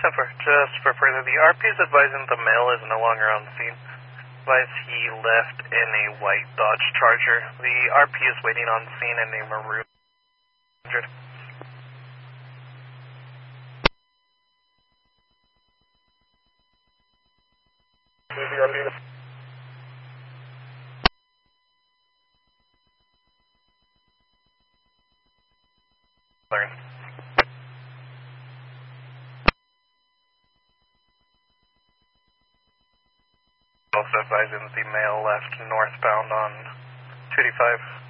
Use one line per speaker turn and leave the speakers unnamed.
Just for further, the RP is advising the male is no longer on the scene. Advise he left in a white Dodge Charger. The RP is waiting on the scene in a maroon 100. Learn. Also advising the male left northbound on 285.